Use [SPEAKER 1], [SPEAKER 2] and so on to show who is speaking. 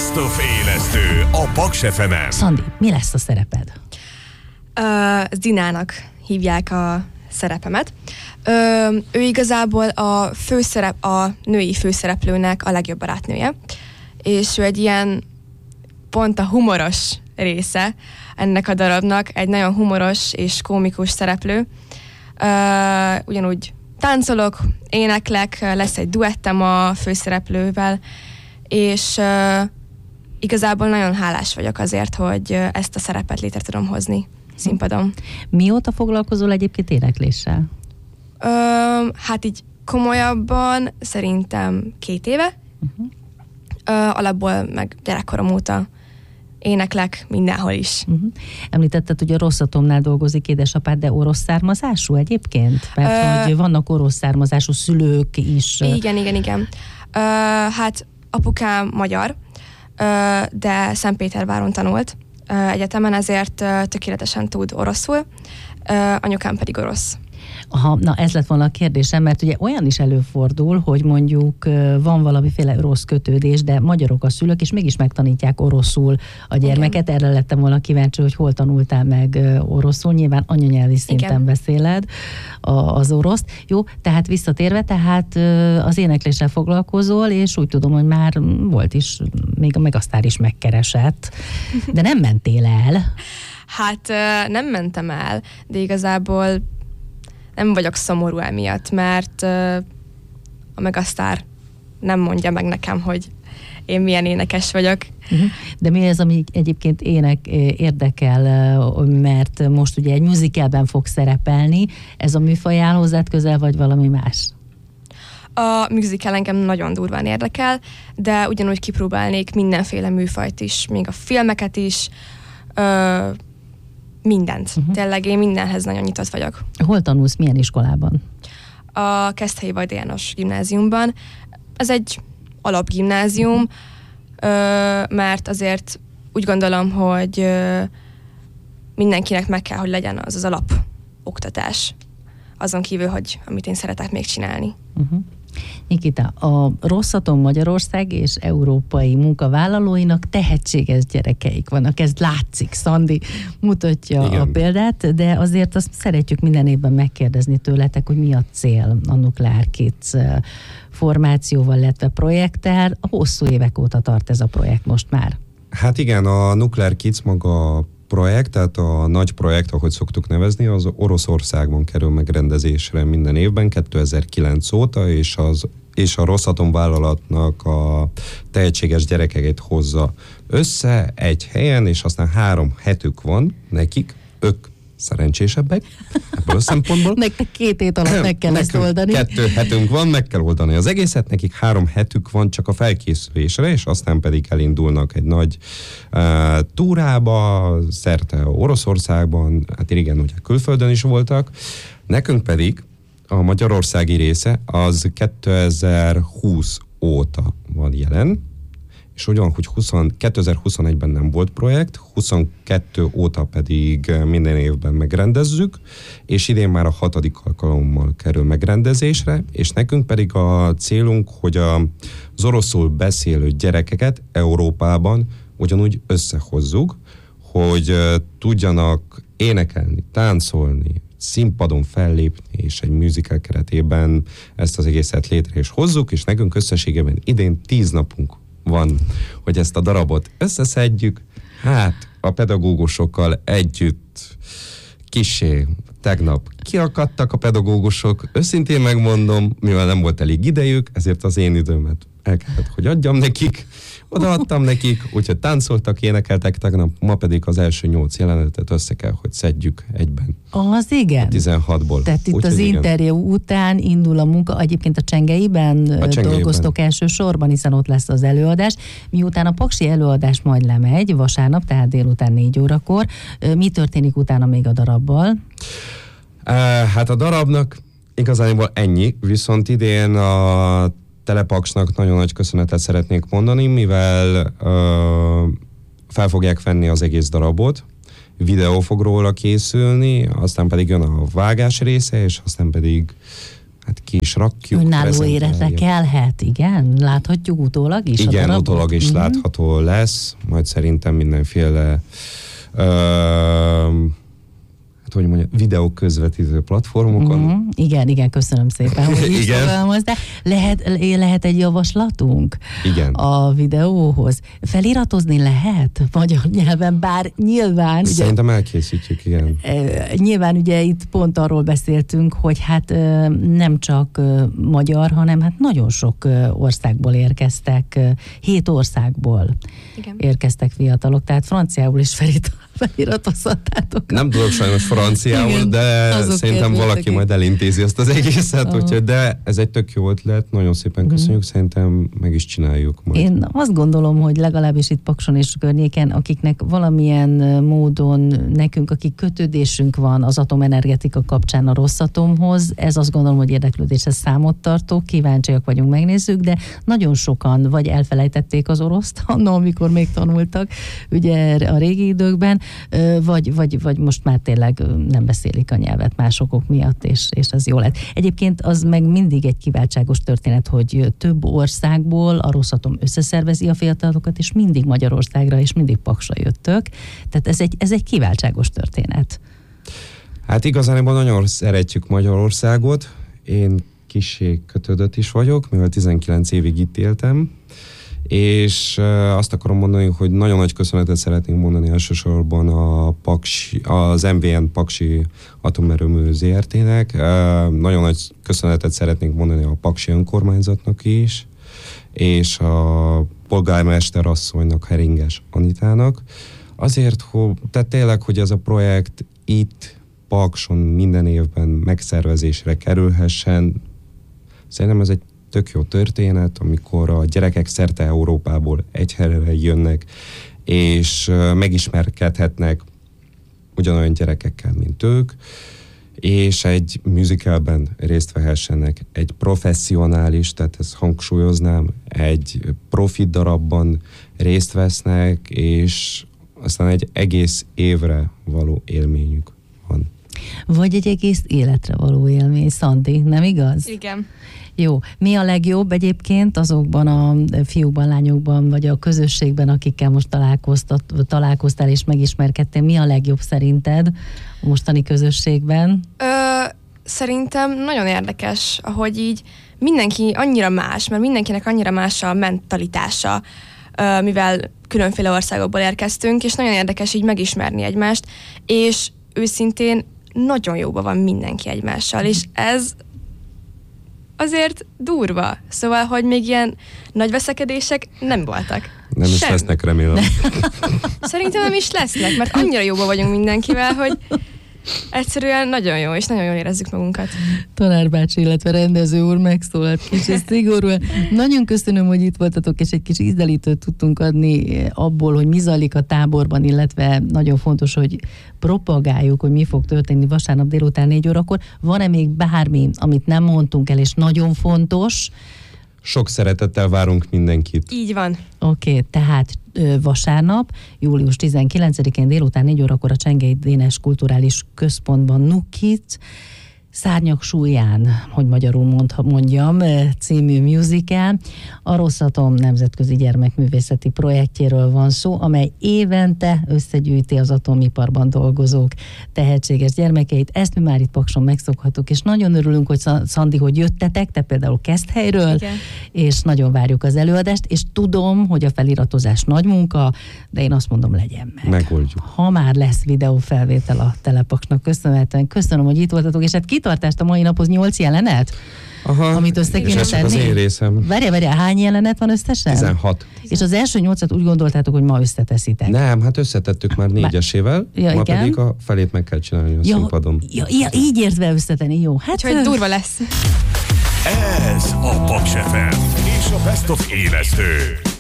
[SPEAKER 1] Best-of élesztő a Paks FM-en.
[SPEAKER 2] Szandi, mi lesz a szereped?
[SPEAKER 3] Dinának hívják a szerepemet. Ő igazából a női főszereplőnek a legjobb barátnője, és ő egy ilyen pont a humoros része ennek a darabnak, egy nagyon humoros és komikus szereplő. Ugyanúgy táncolok, éneklek, lesz egy duettem a főszereplővel, és igazából nagyon hálás vagyok azért, hogy ezt a szerepet létre tudom hozni színpadon. Mióta
[SPEAKER 2] foglalkozol egyébként énekléssel?
[SPEAKER 3] Hát így komolyabban szerintem 2 éve. Alapból meg gyerekkorom óta éneklek mindenhol is.
[SPEAKER 2] Említetted, hogy a Rosszatomnál dolgozik édesapád, de orosz származású egyébként? Mert hogy vannak orosz származású szülők is.
[SPEAKER 3] Igen. Hát apukám magyar, de Szentpéterváron tanult egyetemen, ezért tökéletesen tud oroszul, anyukám pedig orosz.
[SPEAKER 2] Na ez lett volna a kérdésem, mert ugye olyan is előfordul, hogy mondjuk van valamiféle orosz kötődés, de magyarok a szülők, és mégis megtanítják oroszul a gyermeket. Erre lettem volna kíváncsi, hogy hol tanultál meg oroszul. Nyilván anyanyelvi szinten beszéled az oroszt. Jó, tehát visszatérve, tehát az énekléssel foglalkozol, és úgy tudom, hogy már volt is, még a Megasztár is megkeresett, de nem mentél el.
[SPEAKER 3] Hát nem mentem el, de igazából nem vagyok szomorú emiatt, mert a Megasztár nem mondja meg nekem, hogy én milyen énekes vagyok.
[SPEAKER 2] De mi az, ami egyébként érdekel, mert most ugye egy musicalben fog szerepelni, ez a műfaj áll hozzád közel, vagy valami más?
[SPEAKER 3] A musical engem nagyon durván érdekel, de ugyanúgy kipróbálnék mindenféle műfajt is, még a filmeket is, mindent. Tényleg én mindenhez nagyon nyitott vagyok.
[SPEAKER 2] Hol tanulsz, milyen iskolában?
[SPEAKER 3] A Keszthelyi Vajda János gimnáziumban. Ez egy alapgimnázium, mert azért úgy gondolom, hogy mindenkinek meg kell, hogy legyen az alap oktatás. Azon kívül, hogy amit én szeretek még csinálni.
[SPEAKER 2] Nikita, a Rosszaton Magyarország és európai munkavállalóinak tehetséges gyerekeik vannak. Ez látszik, Szandi mutatja a példát, de azért azt szeretjük minden évben megkérdezni tőletek, hogy mi a cél a Nuclear Kids formációval, illetve projekttel. Hosszú évek óta tart ez a projekt most már.
[SPEAKER 4] Hát igen, a Nuclear Kids maga projekt, tehát a nagy projekt, ahogy szoktuk nevezni, az Oroszországban kerül megrendezésre minden évben, 2009 óta, és a Rosszatom vállalatnak a tehetséges gyerekeket hozza össze egy helyen, és aztán 3 hetük van nekik, ők szerencsésebbek ebből a szempontból.
[SPEAKER 2] Nektek 2 hét alatt meg kell ezt oldani.
[SPEAKER 4] 2 hetünk van, meg kell oldani az egészet, nekik 3 hetük van csak a felkészülésre, és aztán pedig elindulnak egy nagy túrába, szerte Oroszországban, hát igen, ugye külföldön is voltak. Nekünk pedig a magyarországi része az 2020 óta van jelen, és ugyan, hogy 2021-ben nem volt projekt, 22 óta pedig minden évben megrendezzük, és idén már a 6. alkalommal kerül megrendezésre, és nekünk pedig a célunk, hogy az oroszul beszélő gyerekeket Európában ugyanúgy összehozzuk, hogy tudjanak énekelni, táncolni, színpadon fellépni, és egy musical keretében ezt az egészet létre is hozzuk, és nekünk összességében idén 10 napunk van, hogy ezt a darabot összeszedjük. Hát a pedagógusokkal együtt kissé tegnap kiakadtak a pedagógusok, őszintén megmondom, mivel nem volt elég idejük, ezért az én időmet el kellett, hogy adjam nekik, odaadtam nekik, úgyhogy táncoltak, énekeltek tegnap, ma pedig az első 8 jelenetet össze kell, hogy szedjük egyben.
[SPEAKER 2] Az igen.
[SPEAKER 4] A 16-ból.
[SPEAKER 2] Tehát itt az interjú után indul a munka, egyébként a Csengeiben dolgoztok elsősorban, hiszen ott lesz az előadás. Miután a paksi előadás majd lemegy, vasárnap, tehát délután 4 órakor, mi történik utána még a darabbal?
[SPEAKER 4] Hát a darabnak igazából ennyi, viszont idén a Telepaksnak nagyon nagy köszönetet szeretnék mondani, mivel fel fogják venni az egész darabot, videó fog róla készülni, aztán pedig jön a vágás része, és aztán pedig hát ki is rakjuk.
[SPEAKER 2] Önálló életre kelhet, igen? Láthatjuk utólag is?
[SPEAKER 4] Igen, utólag is látható lesz, majd szerintem mindenféle hogy mondjam, videó közvetítő platformokon.
[SPEAKER 2] Igen, köszönöm szépen, hogy is fogalmaztál. Lehet egy javaslatunk a videóhoz? Feliratozni lehet magyar nyelven, bár nyilván...
[SPEAKER 4] Szerintem elkészítjük, igen.
[SPEAKER 2] Nyilván ugye itt pont arról beszéltünk, hogy hát nem csak magyar, hanem hát nagyon sok országból érkeztek, 7 országból érkeztek fiatalok, tehát franciául is feliratozhattátok.
[SPEAKER 4] Nem tudok sajnos franciául, de szerintem valaki majd elintézi ezt az egészet, úgyhogy, de ez egy tök jó ötlet, nagyon szépen köszönjük, szerintem meg is csináljuk majd.
[SPEAKER 2] Én azt gondolom, hogy legalábbis itt Pakson és környéken, akiknek valamilyen módon nekünk, akik kötődésünk van az atomenergetika kapcsán a Rosszatomhoz, ez azt gondolom, hogy érdeklődéshez számot tartó, kíváncsiak vagyunk, megnézzük, de nagyon sokan vagy elfelejtették az oroszt, amikor még tanultak, ugye a régi időkben, vagy most már tényleg nem beszélik a nyelvet más okok miatt, és ez jó lett. Egyébként az meg mindig egy kiváltságos történet, hogy több országból a Rosszatom összeszervezi a fiatalokat, és mindig Magyarországra, és mindig Paksra jöttök. Tehát ez egy kiváltságos történet.
[SPEAKER 4] Hát igazából nagyon szeretjük Magyarországot. Én kissé kötődött is vagyok, mivel 19 évig itt éltem, és azt akarom mondani, hogy nagyon nagy köszönetet szeretnénk mondani elsősorban az MVN Paksi Atomerőmű ZRT-nek. Nagyon nagy köszönetet szeretnénk mondani a paksi önkormányzatnak is, és a polgármester asszonynak, Heringes Anitának. Azért, tehát tényleg, hogy ez a projekt itt Pakson minden évben megszervezésre kerülhessen. Szerintem ez egy tök jó történet, amikor a gyerekek szerte Európából egy helyre jönnek, és megismerkedhetnek ugyanolyan gyerekekkel, mint ők, és egy musicalben részt vehessenek, egy professzionális, tehát ezt hangsúlyoznám, egy profi darabban részt vesznek, és aztán egy egész évre való élményük van.
[SPEAKER 2] Vagy egy egész életre való élmény, Szandi, nem igaz?
[SPEAKER 3] Igen.
[SPEAKER 2] Jó. Mi a legjobb egyébként azokban a fiúkban, lányokban, vagy a közösségben, akikkel most találkoztál és megismerkedtél? Mi a legjobb szerinted a mostani közösségben?
[SPEAKER 3] Szerintem nagyon érdekes, ahogy így mindenki annyira más, mert mindenkinek annyira más a mentalitása, mivel különféle országokból érkeztünk, és nagyon érdekes így megismerni egymást, és őszintén nagyon jóban van mindenki egymással, és ez azért durva. Szóval, hogy még ilyen nagy veszekedések nem voltak.
[SPEAKER 4] Nem is lesznek, remélem.
[SPEAKER 3] Szerintem nem is lesznek, mert annyira jóban vagyunk mindenkivel, hogy egyszerűen nagyon jó, és nagyon jól érezzük magunkat.
[SPEAKER 2] Tanárbácsi, illetve rendező úr megszólalt kicsit szigorúan. Nagyon köszönöm, hogy itt voltatok, és egy kis ízelítőt tudtunk adni abból, hogy mi zajlik a táborban, illetve nagyon fontos, hogy propagáljuk, hogy mi fog történni vasárnap délután 4 órakor. Van-e még bármi, amit nem mondtunk el, és nagyon fontos?
[SPEAKER 4] Sok szeretettel várunk mindenkit.
[SPEAKER 3] Így van.
[SPEAKER 2] Oké, tehát vasárnap, július 19-én délután 4 órakor a Csengei Dénes Kulturális Központban Nukit, Szárnyak súlyán, hogy magyarul mondjam, című musical. A Rosszatom nemzetközi gyermekművészeti projektjéről van szó, amely évente összegyűjti az atomiparban dolgozók tehetséges gyermekeit. Ezt mi már itt Pakson megszokhattuk, és nagyon örülünk, hogy Szandi, hogy jöttetek, te például Keszthelyről, igen, és nagyon várjuk az előadást, és tudom, hogy a feliratozás nagy munka, de én azt mondom, legyen meg.
[SPEAKER 4] Megoldjuk.
[SPEAKER 2] Ha már lesz videófelvétel a Telepaksnak köszönhetően. Köszönöm, hogy itt voltatok, és hát kitartást a mai naphoz 8 jelenet?
[SPEAKER 4] Aha,
[SPEAKER 2] amit össze kéne tenni?
[SPEAKER 4] az én részem.
[SPEAKER 2] Várjál, hány jelenet van összesen?
[SPEAKER 4] 16.
[SPEAKER 2] És az első 8-at úgy gondoltátok, hogy ma összeteszitek?
[SPEAKER 4] Nem, hát összetettük már 4-esével, ma igen, pedig a felét meg kell csinálni a színpadon.
[SPEAKER 2] Ja, így értve összetenni, jó. Hát
[SPEAKER 3] hogy durva lesz.
[SPEAKER 1] Ez a Paks FM és a Best of élesztő.